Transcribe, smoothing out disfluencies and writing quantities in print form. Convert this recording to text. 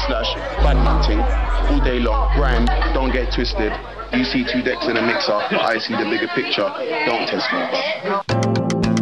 slash badman ting. All day long, grind, don't get twisted. You see two decks in a mixer, I see the bigger picture. Don't test me, bruv.